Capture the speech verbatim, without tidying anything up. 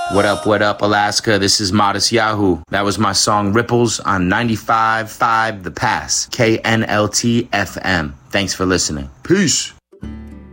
What up, what up, Alaska? This is Modest Yahoo. That was my song Ripples on ninety-five point five The Pass, K N L T F M. Thanks for listening. Peace.